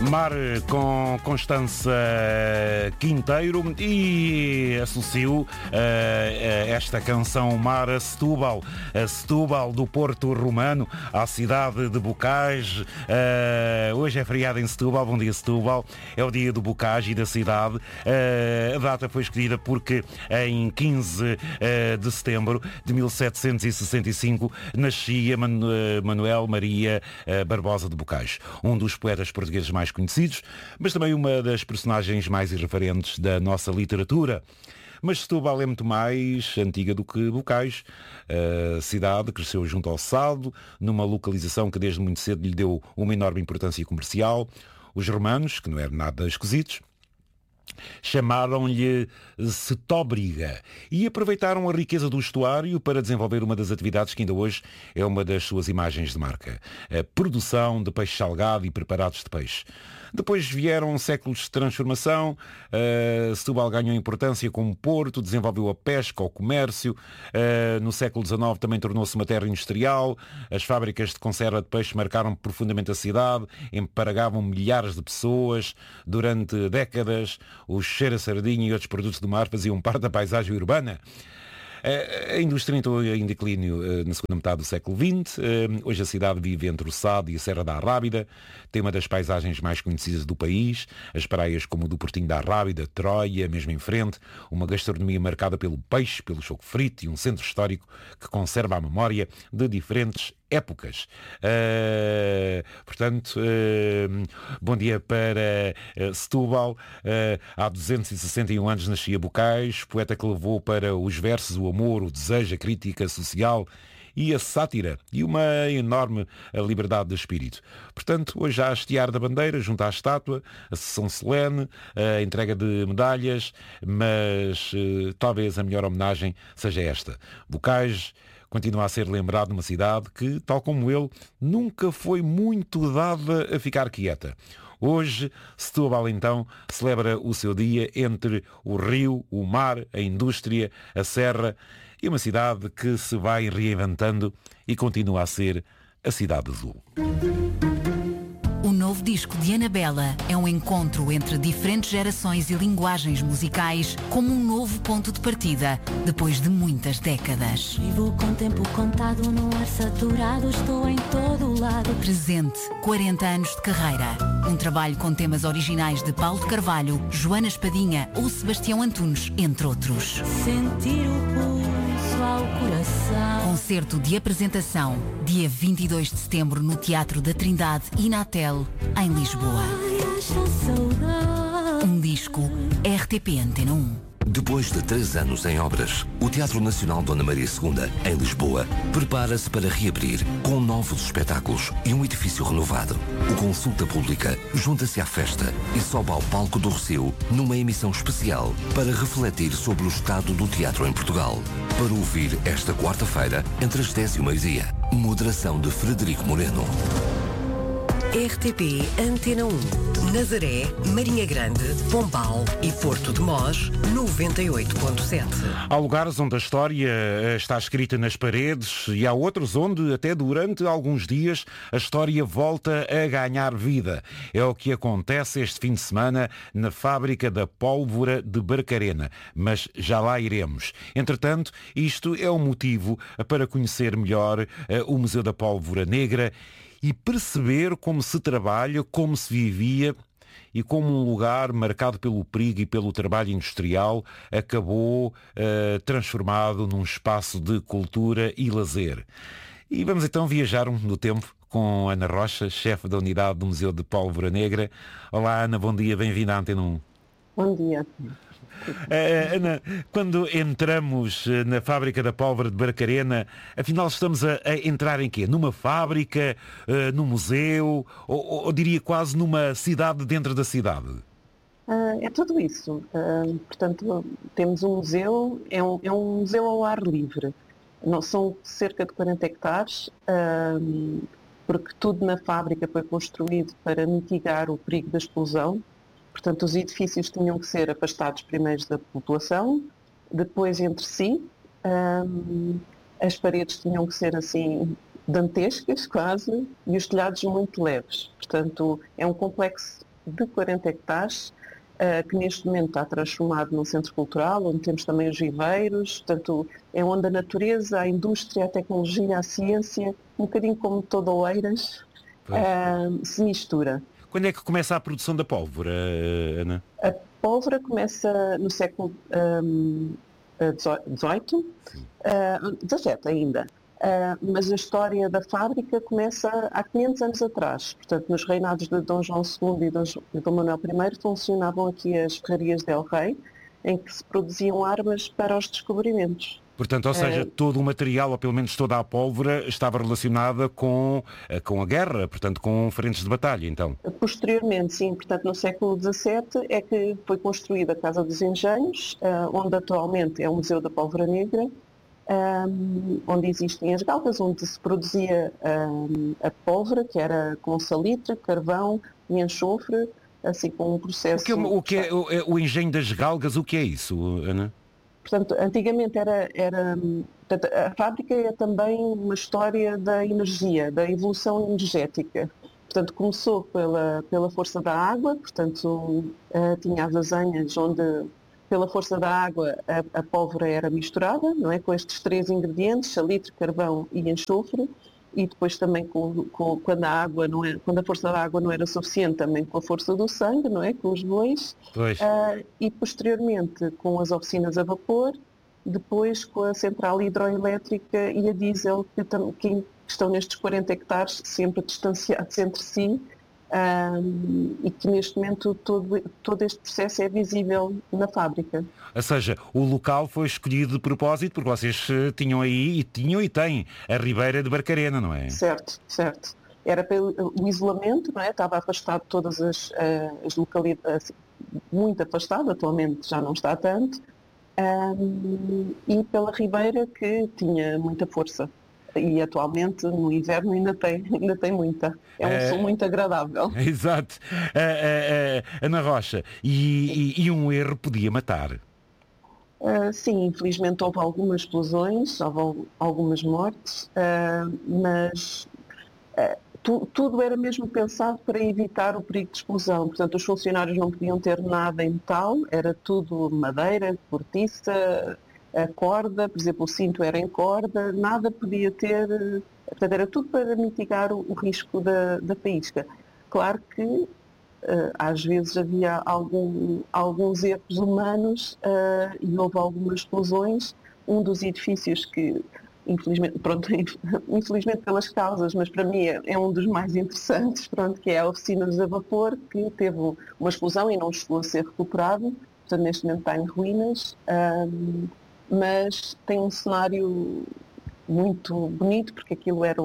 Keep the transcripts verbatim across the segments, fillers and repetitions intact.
Mar com Constança Quinteiro e associo uh, esta canção Mar a Setúbal, a Setúbal do Porto Romano, à cidade de Bocage. Uh, hoje é feriado em Setúbal, bom dia Setúbal, é o dia do Bocage e da cidade. Uh, a data foi escolhida porque em quinze de setembro de mil setecentos e sessenta e cinco nascia Manu- Manuel Maria Barbosa de Bocage, um dos poetas portugueses mais conhecidos, mas também uma das personagens mais irreverentes da nossa literatura. Mas Setúbal é muito mais antiga do que Bocage. A cidade cresceu junto ao Sado, numa localização que desde muito cedo lhe deu uma enorme importância comercial. Os romanos, que não eram nada esquisitos, chamaram-lhe Setóbriga e aproveitaram a riqueza do estuário para desenvolver uma das atividades que ainda hoje é uma das suas imagens de marca: a produção de peixe salgado e preparados de peixe. Depois vieram séculos de transformação. Uh, Setúbal ganhou importância como porto, desenvolveu a pesca, o comércio. Uh, no século dezenove também tornou-se uma terra industrial. As fábricas de conserva de peixe marcaram profundamente a cidade, emparagavam milhares de pessoas. Durante décadas, o cheiro a sardinha e outros produtos do mar faziam parte da paisagem urbana. A indústria entrou em declínio na segunda metade do século vinte. Hoje a cidade vive entre o Sado e a Serra da Arrábida. Tem uma das paisagens mais conhecidas do país. As praias como o do Portinho da Arrábida, Troia, mesmo em frente. Uma gastronomia marcada pelo peixe, pelo choco frito e um centro histórico que conserva a memória de diferentes épocas. Uh, portanto, uh, bom dia para uh, Setúbal. Uh, há duzentos e sessenta e um anos nascia Bocage, poeta que levou para os versos o amor, o desejo, a crítica social e a sátira e uma enorme liberdade de espírito. Portanto, hoje há a hastear da bandeira junto à estátua, a sessão solene, a entrega de medalhas, mas uh, talvez a melhor homenagem seja esta. Bocage continua a ser lembrado numa cidade que, tal como ele, nunca foi muito dada a ficar quieta. Hoje, Setúbal, então, celebra o seu dia entre o rio, o mar, a indústria, a serra e uma cidade que se vai reinventando e continua a ser a cidade azul. O novo disco de Anabela é um encontro entre diferentes gerações e linguagens musicais, como um novo ponto de partida, depois de muitas décadas. Vivo com tempo contado, no ar saturado, estou em todo lado. Presente, quarenta anos de carreira. Um trabalho com temas originais de Paulo de Carvalho, Joana Espadinha ou Sebastião Antunes, entre outros. Sentir o pulso ao coração. Concerto de apresentação, dia vinte e dois de setembro no Teatro da Trindade e na Tel, em Lisboa. Um disco R T P Antena um. Depois de três anos em obras, o Teatro Nacional Dona Maria segunda, em Lisboa, prepara-se para reabrir com novos espetáculos e um edifício renovado. O Consulta Pública junta-se à festa e sobe ao palco do Rossio numa emissão especial para refletir sobre o estado do teatro em Portugal. Para ouvir esta quarta-feira, entre as dez e o meio-dia. Moderação de Frederico Moreno. R T P Antena um. Nazaré, Marinha Grande, Pombal e Porto de Mós, noventa e oito ponto sete. Há lugares onde a história está escrita nas paredes e há outros onde, até durante alguns dias, a história volta a ganhar vida. É o que acontece este fim de semana na fábrica da pólvora de Barcarena, mas já lá iremos. Entretanto, isto é um motivo para conhecer melhor uh, o Museu da Pólvora Negra e perceber como se trabalha, como se vivia e como um lugar marcado pelo perigo e pelo trabalho industrial acabou uh, transformado num espaço de cultura e lazer. E vamos então viajar no tempo com Ana Rocha, chefe da unidade do Museu de Pólvora Negra. Olá Ana, bom dia, bem-vinda à Antena um. Bom dia. Uh, Ana, quando entramos na fábrica da pólvora de Barcarena, afinal estamos a, a entrar em quê? Numa fábrica, uh, num museu, ou, ou, ou diria quase numa cidade dentro da cidade? Uh, é tudo isso. Uh, portanto, temos um museu, é um, é um museu ao ar livre. Não, são cerca de quarenta hectares, uh, porque tudo na fábrica foi construído para mitigar o perigo da explosão. Portanto, os edifícios tinham que ser afastados primeiro da população, depois entre si. Um, as paredes tinham que ser assim dantescas quase e os telhados muito leves. Portanto, é um complexo de quarenta hectares, uh, que neste momento está transformado num centro cultural, onde temos também os viveiros, portanto, é onde a natureza, a indústria, a tecnologia, a ciência, um bocadinho como todo Oeiras, uh, se mistura. Quando é que começa a produção da pólvora, Ana? A pólvora começa no século um, dezoito, uh, dezassete ainda. Uh, mas a história da fábrica começa há quinhentos anos atrás. Portanto, nos reinados de Dom João segundo e Dom, e Dom Manuel I funcionavam aqui as ferrarias del Rei, em que se produziam armas para os descobrimentos. Portanto, ou seja, uh, todo o material, ou pelo menos toda a pólvora, estava relacionada com, com a guerra, portanto, com frentes de batalha, então? Posteriormente, sim. Portanto, no século dezassete é que foi construída a Casa dos Engenhos, uh, onde atualmente é o Museu da Pólvora Negra, Um, onde existem as galgas, onde se produzia um, a pólvora, que era com salitre, carvão e enxofre, assim com um processo... O que é o, que é, o, é, o engenho das galgas, o que é isso, Ana? Portanto, antigamente era... era portanto, a fábrica é também uma história da energia, da evolução energética. Portanto, começou pela, pela força da água, portanto, uh, tinha as azenhas onde... Pela força da água, a, a pólvora era misturada, não é? Com estes três ingredientes, salitre, carvão e enxofre, e depois também com, com, quando, a água não é, quando a força da água não era suficiente, também com a força do sangue, não é? Com os bois. Uh, e posteriormente com as oficinas a vapor, depois com a central hidroelétrica e a diesel, que, que estão nestes quarenta hectares, sempre distanciados entre si, Um, e que neste momento todo, todo este processo é visível na fábrica. Ou seja, o local foi escolhido de propósito porque vocês tinham aí, e tinham e têm, a Ribeira de Barcarena, não é? Certo, certo. Era pelo o isolamento, não é? Estava afastado de todas as, as localidades, muito afastado, atualmente já não está tanto, um, e pela Ribeira que tinha muita força. E atualmente no inverno ainda tem, ainda tem muita. É um é, som muito agradável. Exato. Uh, uh, uh, Ana Rocha, e, e, e um erro podia matar? Uh, sim, infelizmente houve algumas explosões, houve algumas mortes, uh, mas uh, tu, tudo era mesmo pensado para evitar o perigo de explosão. Portanto, os funcionários não podiam ter nada em metal, era tudo madeira, cortiça, a corda, por exemplo, o cinto era em corda, nada podia ter, portanto era tudo para mitigar o, o risco da, da faísca. Claro que uh, às vezes havia algum, alguns erros humanos uh, e houve algumas explosões. Um dos edifícios que, infelizmente, pronto, infelizmente pelas causas, mas para mim é, é um dos mais interessantes, pronto, que é a Oficinas a Vapor, que teve uma explosão e não chegou a ser recuperado, portanto neste momento está em ruínas. Um, mas tem um cenário muito bonito, porque aquilo eram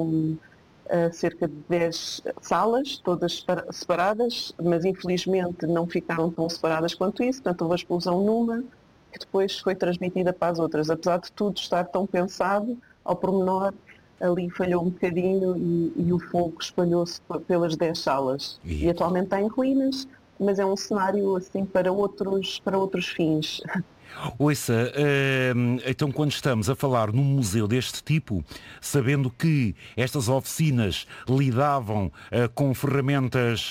uh, cerca de dez salas, todas separadas, mas infelizmente não ficaram tão separadas quanto isso, portanto houve a explosão numa, que depois foi transmitida para as outras. Apesar de tudo estar tão pensado, ao pormenor, ali falhou um bocadinho e, e o fogo espalhou-se pelas dez salas. E... e atualmente está em ruínas, mas é um cenário assim para outros, para outros fins. Ouça, então quando estamos a falar num museu deste tipo, sabendo que estas oficinas lidavam com ferramentas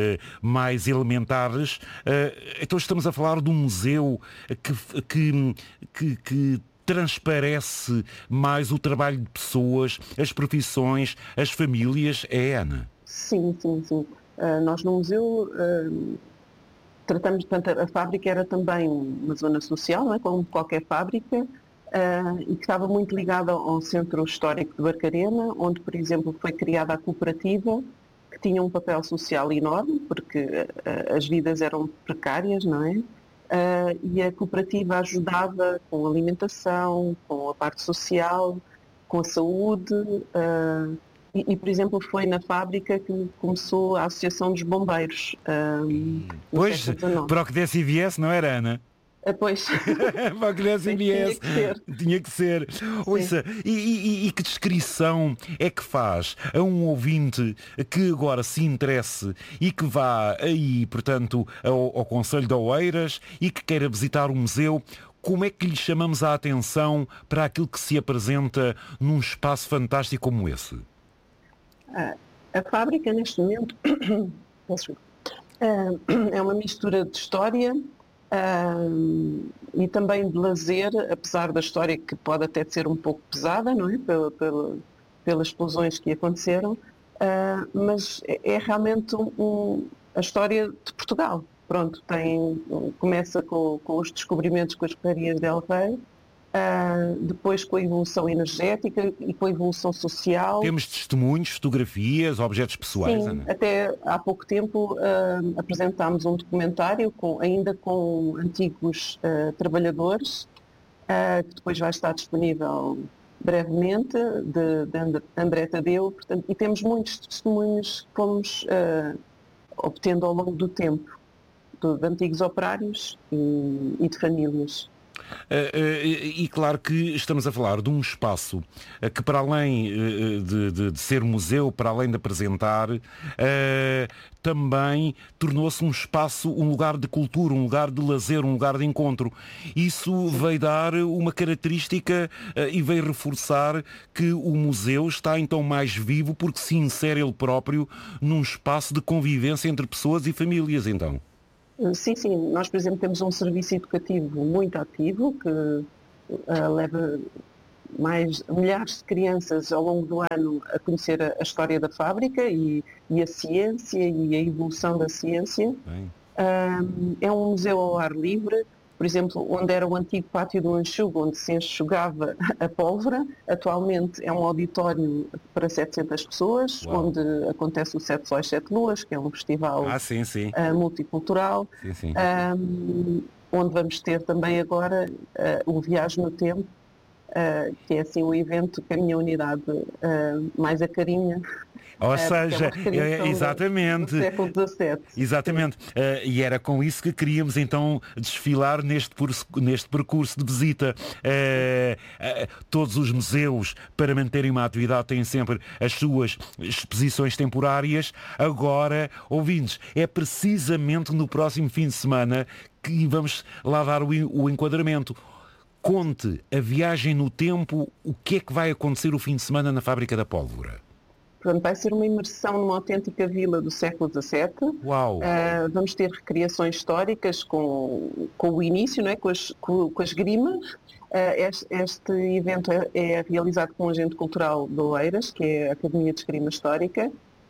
mais elementares, então estamos a falar de um museu que, que, que, que transparece mais o trabalho de pessoas, as profissões, as famílias, é, Ana? Sim, sim, sim. Uh, nós no museu... Uh... Tratamos, portanto, a fábrica era também uma zona social, não é? Como qualquer fábrica, uh, e que estava muito ligada ao Centro Histórico de Barcarena, onde, por exemplo, foi criada a cooperativa, que tinha um papel social enorme, porque uh, as vidas eram precárias, não é? Uh, e a cooperativa ajudava com a alimentação, com a parte social, com a saúde, uh, E, e, por exemplo, foi na fábrica que começou a Associação dos Bombeiros. Um, pois, para o que desse e viesse, não era, Ana? Ah, pois. Para o que desse e viesse. Tinha que ser. Tinha que ser. Ouça, e, e, e que descrição é que faz a um ouvinte que agora se interesse e que vá aí, portanto, ao, ao Concelho de Oeiras e que queira visitar o museu? Como é que lhe chamamos a atenção para aquilo que se apresenta num espaço fantástico como esse? A fábrica, neste momento, É uma mistura de história uh, e também de lazer, apesar da história que pode até ser um pouco pesada, não é? Pela, pela, pelas explosões que aconteceram, uh, mas é, é realmente um, um, a história de Portugal. Pronto, tem, começa com, com os descobrimentos com as ferrarias de El Rei, uh, depois com a evolução energética e com a evolução social. Temos testemunhos, fotografias, objetos pessoais, Sim, Ana? até há pouco tempo uh, apresentámos um documentário com, ainda com antigos uh, trabalhadores, uh, que depois vai estar disponível brevemente, de, de André Tadeu, portanto, e temos muitos testemunhos que fomos uh, obtendo ao longo do tempo, de, de antigos operários e, e de famílias. Uh, uh, e claro que estamos a falar de um espaço uh, que, para além uh, de, de, de ser museu, para além de apresentar, uh, também tornou-se um espaço, um lugar de cultura, um lugar de lazer, um lugar de encontro. Isso veio dar uma característica uh, e veio reforçar que o museu está então mais vivo porque se insere ele próprio num espaço de convivência entre pessoas e famílias, então. Sim, sim. Nós, por exemplo, temos um serviço educativo muito ativo que uh, leva mais milhares de crianças ao longo do ano a conhecer a, a história da fábrica e, e a ciência e a evolução da ciência. Um, é um museu ao ar livre, por exemplo, onde era o antigo pátio do enxugo, onde se enxugava a pólvora. Atualmente é um auditório para setecentas pessoas, Uau. Onde acontece o Sete Sóis, Sete Luas, que é um festival ah, sim, sim. Uh, multicultural, sim, sim. Um, onde vamos ter também agora uh, o Viagem no Tempo, uh, que é assim um evento que a minha unidade uh, mais acarinha. Ou seja, é exatamente, do, do século dezassete. Exatamente. Uh, e era com isso que queríamos então desfilar neste, neste percurso de visita. Uh, uh, todos os museus, para manterem uma atividade, têm sempre as suas exposições temporárias. Agora, ouvintes, é precisamente no próximo fim de semana que vamos lá dar o, o enquadramento. Conte a viagem no tempo, o que é que vai acontecer o fim de semana na Fábrica da Pólvora? Portanto, vai ser uma imersão numa autêntica vila do século dezassete. Uau. Uh, vamos ter recriações históricas com, com o início, não é? com, as, com, com as grimas. Uh, este, este evento é, é realizado com o agente cultural de Oeiras, que é a Academia de Esgrima Histórica,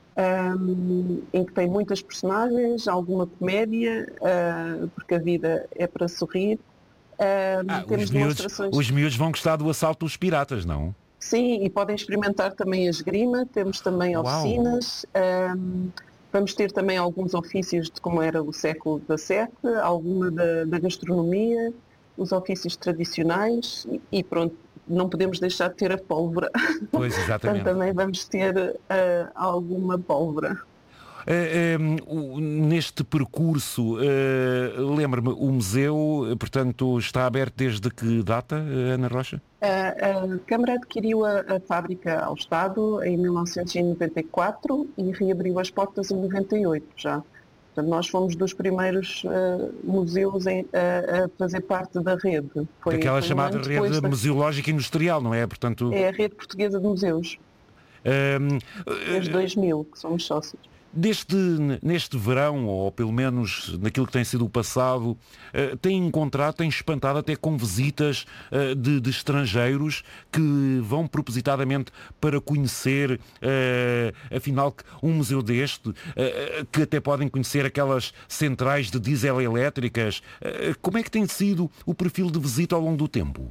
um, em que tem muitas personagens, alguma comédia, uh, porque a vida é para sorrir. Uh, ah, temos os, miúdos, demonstrações... os miúdos vão gostar do assalto dos piratas, não? Sim, e podem experimentar também a esgrima, temos também oficinas, um, vamos ter também alguns ofícios de como era o século dezassete, alguma da, da gastronomia, os ofícios tradicionais e, e pronto, não podemos deixar de ter a pólvora. Pois, exatamente. Portanto, também vamos ter uh, alguma pólvora. Uh, uh, neste percurso, uh, lembra-me, o museu, portanto, está aberto desde que data, Ana Rocha? A, a Câmara adquiriu a, a fábrica ao Estado em mil novecentos e noventa e quatro e reabriu as portas em noventa e oito já. Portanto, nós fomos dos primeiros uh, museus em, a, a fazer parte da rede. Foi, Aquela foi chamada um rede da... museológica industrial, não é? Portanto... É a rede portuguesa de museus. Um, Desde dois mil, que somos sócios. Deste, neste verão, ou pelo menos naquilo que tem sido o passado, uh, tem encontrado, tem espantado até com visitas uh, de, de estrangeiros que vão propositadamente para conhecer, uh, afinal, um museu deste, uh, que até podem conhecer aquelas centrais de diesel elétricas. Uh, como é que tem sido o perfil de visita ao longo do tempo?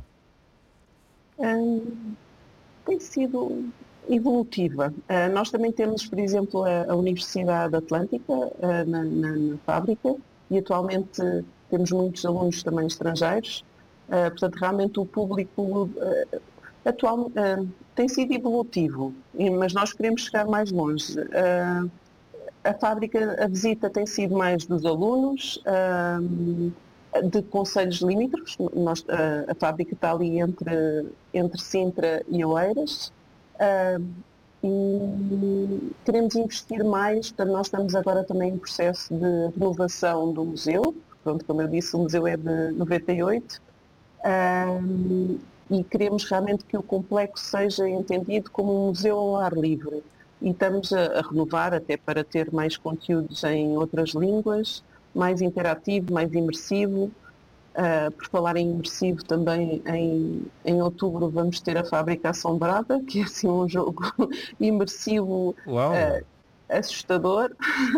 Hum, tem sido... evolutiva. Uh, nós também temos, por exemplo, a, a Universidade Atlântica uh, na, na, na fábrica e atualmente uh, temos muitos alunos também estrangeiros. Uh, portanto, realmente o público uh, atual uh, tem sido evolutivo, mas nós queremos chegar mais longe. Uh, a fábrica, a visita tem sido mais dos alunos, uh, de concelhos limítrofes. Nós, uh, a fábrica está ali entre, entre Sintra e Oeiras. Uh, e queremos investir mais, portanto nós estamos agora também em processo de renovação do museu, pronto, como eu disse, o museu é de noventa e oito, uh, e queremos realmente que o complexo seja entendido como um museu ao ar livre, e estamos a, a renovar até para ter mais conteúdos em outras línguas, mais interativo, mais imersivo. Uh, por falar em imersivo, também em, em outubro vamos ter a Fábrica Assombrada, que é assim um jogo imersivo uh, assustador,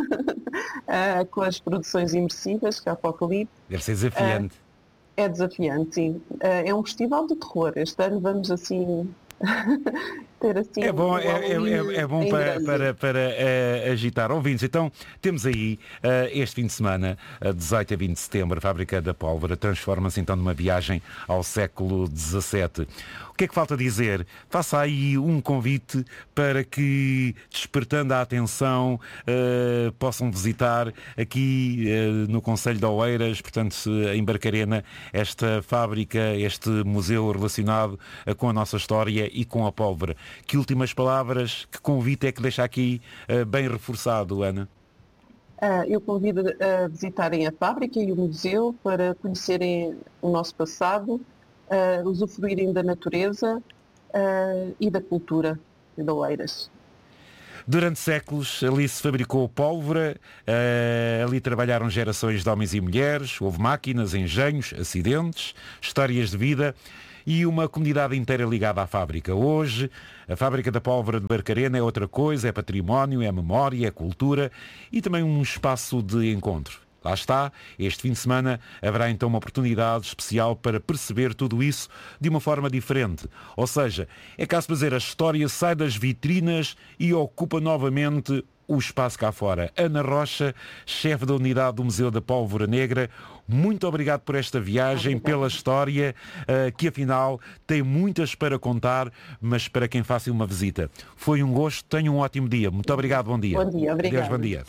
uh, com as produções imersivas, que é Apocalipse. Deve ser desafiante. Uh, é desafiante, sim. Uh, é um festival de terror. Este ano vamos assim... ter assim é bom, um é, é, é bom para, para, para uh, agitar. Ouvintes, então temos aí uh, este fim de semana, uh, dezoito a vinte de setembro, a Fábrica da Pólvora transforma-se então numa viagem ao século dezassete. O que é que falta dizer? Faça aí um convite para que, despertando a atenção, uh, possam visitar aqui uh, no Concelho de Oeiras, portanto, em Barcarena, esta fábrica, este museu relacionado uh, com a nossa história e com a pólvora. Que últimas palavras, que convite é que deixa aqui uh, bem reforçado, Ana? Uh, eu convido a visitarem a fábrica e o museu para conhecerem o nosso passado, uh, usufruírem da natureza uh, e da cultura de Oeiras. Durante séculos ali se fabricou pólvora, uh, ali trabalharam gerações de homens e mulheres, houve máquinas, engenhos, acidentes, histórias de vida e uma comunidade inteira ligada à fábrica. Hoje, a Fábrica da Pólvora de Barcarena é outra coisa, é património, é memória, é cultura e também um espaço de encontro. Lá está, este fim de semana haverá então uma oportunidade especial para perceber tudo isso de uma forma diferente. Ou seja, é caso para dizer, a história sai das vitrinas e ocupa novamente o espaço cá fora. Ana Rocha, chefe da unidade do Museu da Pólvora Negra, muito obrigado por esta viagem, pela história, uh, que afinal tem muitas para contar, mas para quem faça uma visita. Foi um gosto, tenha um ótimo dia. Muito obrigado, bom dia. Bom dia, obrigado. Adeus, bom dia.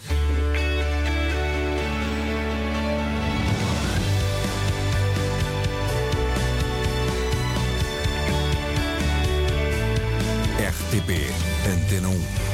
R T P Antena um.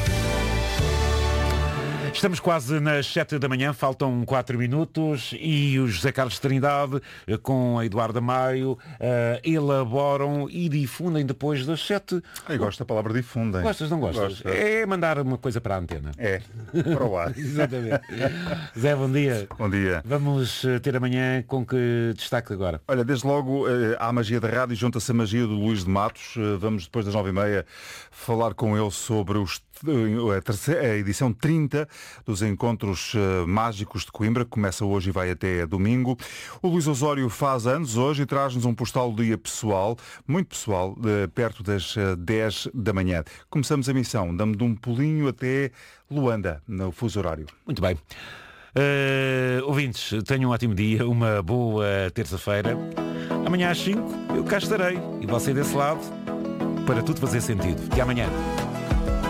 Estamos quase nas sete da manhã, faltam quatro minutos e o José Carlos Trindade com a Eduarda Maio uh, elaboram e difundem depois das sete. Eu gosto da palavra difundem. Gostas, não gostas? Gosto. É mandar uma coisa para a antena. É, para o ar. Exatamente. Zé, bom dia. Bom dia. Vamos ter amanhã com que destaque agora? Olha, desde logo há a magia da rádio, junta-se a magia do Luís de Matos. Vamos depois das nove e meia falar com ele sobre os A, terceira, a edição trinta dos Encontros uh, Mágicos de Coimbra, que começa hoje e vai até domingo. O Luís Osório faz anos hoje e traz-nos um postal do dia pessoal, muito pessoal, uh, perto das uh, dez da manhã. Começamos a missão, damos de um pulinho até Luanda, no fuso horário. Muito bem. Uh, ouvintes, tenham um ótimo dia, uma boa terça-feira. Amanhã às cinco eu cá estarei e você desse lado para tudo fazer sentido. Até amanhã.